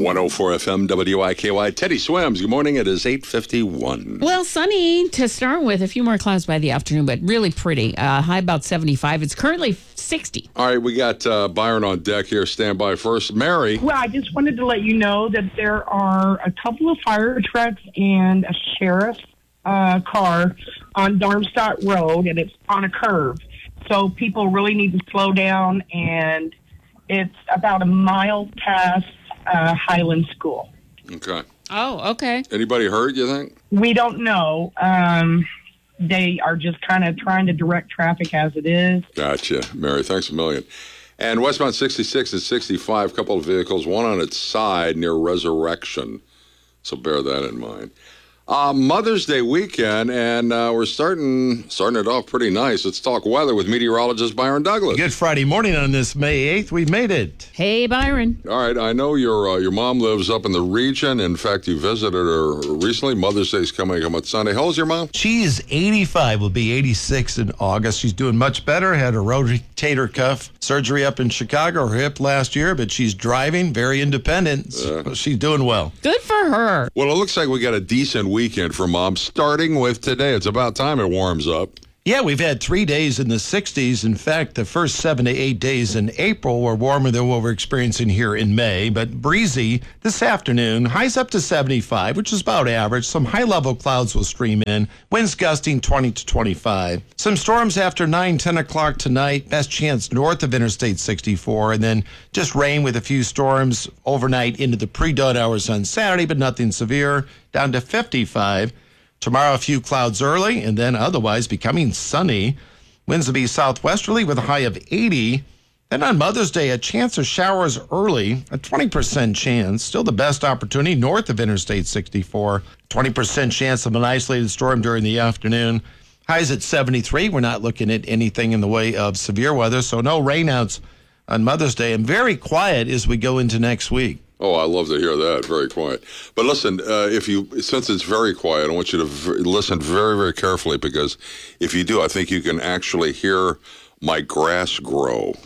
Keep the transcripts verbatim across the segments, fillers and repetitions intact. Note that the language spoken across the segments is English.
one oh four F M W I K Y. Teddy Swims. Good morning. It is eight fifty-one. Well, sunny to start with. A few more clouds by the afternoon, but really pretty. Uh, high about seventy-five. It's currently sixty. All right, we got uh, Byron on deck here. Stand by first. Mary. Well, I just wanted to let you know that there are a couple of fire trucks and a sheriff's uh, car on Darmstadt Road, and it's on a curve. So people really need to slow down, and it's about a mile past uh, Highland School. Okay. Oh, okay. Anybody hurt, you think? We don't know. Um, they are just kind of trying to direct traffic as it is. Gotcha. Mary, thanks a million. And westbound sixty-six and sixty-five, a couple of vehicles, one on its side near Resurrection. So bear that in mind. Uh, Mother's Day weekend, and uh, we're starting starting it off pretty nice. Let's talk weather with meteorologist Byron Douglas. Good Friday morning on this May eighth. We made it. Hey, Byron. All right, I know your uh, your mom lives up in the region. In fact, you visited her recently. Mother's Day is coming up on Sunday. How old's your mom? She is eighty-five, will be eighty-six in August. She's doing much better. Had a rotator cuff surgery up in Chicago, her hip last year, but she's driving, very independent. So Uh. she's doing well. Good for her. Well, it looks like we got a decent weekend for Mom, starting with today. It's about time it warms up. Yeah, we've had three days in the sixties. In fact, the first seven to eight days in April were warmer than what we're experiencing here in May, but breezy this afternoon. Highs up to seventy-five, which is about average. Some high-level clouds will stream in. Winds gusting twenty to twenty-five. Some storms after nine, ten o'clock tonight. Best chance north of Interstate sixty-four, and then just rain with a few storms overnight into the pre-dawn hours on Saturday, but nothing severe. Down to fifty-five. Tomorrow, a few clouds early, and then otherwise becoming sunny. Winds will be southwesterly with a high of eighty. Then on Mother's Day, a chance of showers early, a twenty percent chance. Still the best opportunity north of Interstate sixty-four. twenty percent chance of an isolated storm during the afternoon. Highs at seventy-three. We're not looking at anything in the way of severe weather, so no rainouts on Mother's Day. And very quiet as we go into next week. Oh, I love to hear that. Very quiet. But listen, uh, if you since it's very quiet, I want you to v- listen very, very carefully, because if you do, I think you can actually hear my grass grow.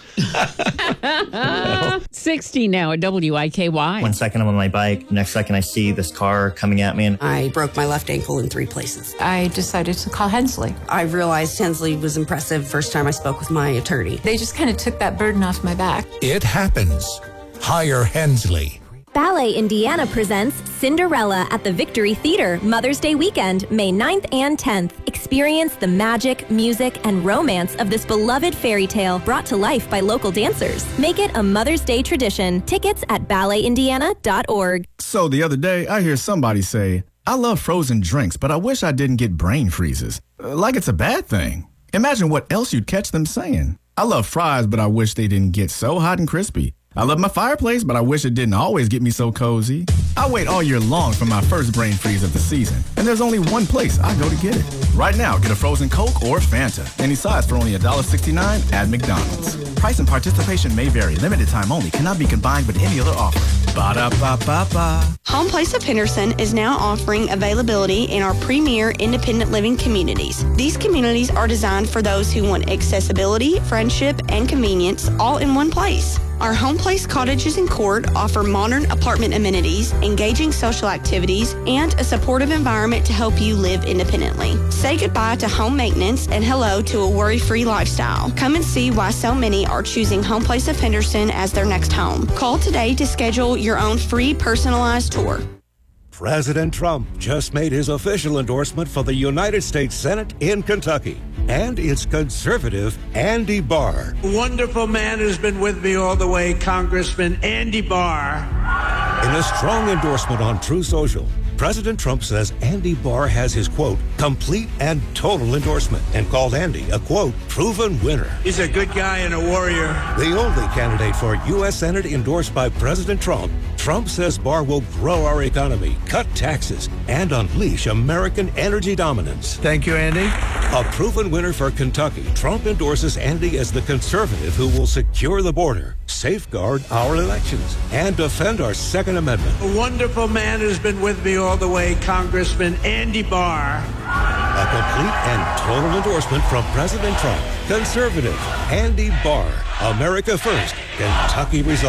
sixty now at W I K Y. One second I'm on my bike, next second I see this car coming at me. And I broke my left ankle in three places. I decided to call Hensley. I realized Hensley was impressive first time I spoke with my attorney. They just kind of took that burden off my back. It happens. Hire Hensley. Ballet Indiana presents Cinderella at the Victory Theater Mother's Day weekend, May ninth and tenth. Experience the magic, music, and romance of this beloved fairy tale brought to life by local dancers. Make it a Mother's Day tradition. Tickets at ballet indiana dot org. So the other day, I hear somebody say, I love frozen drinks, but I wish I didn't get brain freezes. Uh, like it's a bad thing. Imagine what else you'd catch them saying. I love fries, but I wish they didn't get so hot and crispy. I love my fireplace, but I wish it didn't always get me so cozy. I wait all year long for my first brain freeze of the season, and there's only one place I go to get it. Right now, get a frozen Coke or Fanta, any size for only one dollar and sixty-nine cents at McDonald's. Price and participation may vary. Limited time only. Cannot be combined with any other offer. Ba-da-ba-ba-ba. Home Place of Henderson is now offering availability in our premier independent living communities. These communities are designed for those who want accessibility, friendship, and convenience all in one place. Our Home Place cottages and court offer modern apartment amenities, engaging social activities, and a supportive environment to help you live independently. Say goodbye to home maintenance and hello to a worry-free lifestyle. Come and see why so many are choosing Home Place of Henderson as their next home. Call today to schedule your own free personalized tour. President Trump just made his official endorsement for the United States Senate in Kentucky. And it's conservative Andy Barr. Wonderful man who's been with me all the way, Congressman Andy Barr. In a strong endorsement on True Social, President Trump says Andy Barr has his, quote, complete and total endorsement, and called Andy a, quote, proven winner. He's a good guy and a warrior. The only candidate for U S Senate endorsed by President Trump, Trump says Barr will grow our economy, cut taxes, and unleash American energy dominance. Thank you, Andy. A proven winner for Kentucky, Trump endorses Andy as the conservative who will secure the border, safeguard our elections, and defend our Second Amendment. A wonderful man who's been with me all the way, Congressman Andy Barr. A complete and total endorsement from President Trump. Conservative Andy Barr. America First. Kentucky Results.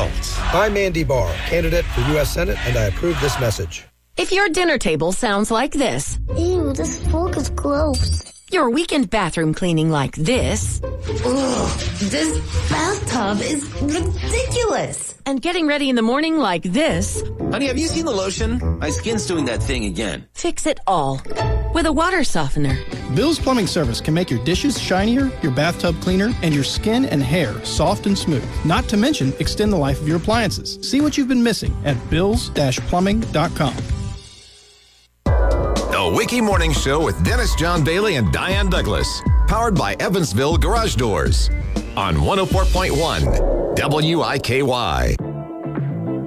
I'm Andy Barr, candidate for U S Senate, and I approve this message. If your dinner table sounds like this. Ew, this fork is gross. Your weekend bathroom cleaning like this. Ugh, this bathtub is ridiculous. And getting ready in the morning like this. Honey, have you seen the lotion? My skin's doing that thing again. Fix it all with a water softener. Bill's Plumbing Service can make your dishes shinier, your bathtub cleaner, and your skin and hair soft and smooth. Not to mention, extend the life of your appliances. See what you've been missing at bills dash plumbing dot com. The Wiki Morning Show with Dennis John Bailey and Diane Douglas. Powered by Evansville Garage Doors. On one oh four point one W I K Y.